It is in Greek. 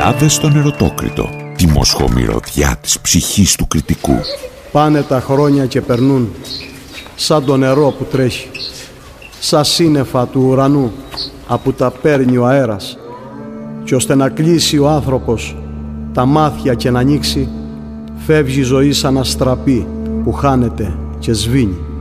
Μπαλάδες στον Ερωτόκριτο, τη μοσχομυρωδιά της ψυχής του κριτικού. Πάνε τα χρόνια και περνούν, σαν το νερό που τρέχει, σαν σύννεφα του ουρανού, που τα παίρνει ο αέρας, και ώστε να κλείσει ο άνθρωπος τα μάτια και να ανοίξει, φεύγει η ζωή σαν αστραπή που χάνεται και σβήνει.